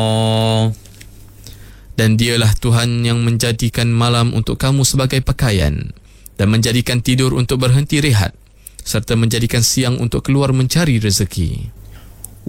Dan dialah Tuhan yang menjadikan malam untuk kamu sebagai pakaian dan menjadikan tidur untuk berhenti rehat serta menjadikan siang untuk keluar mencari rezeki.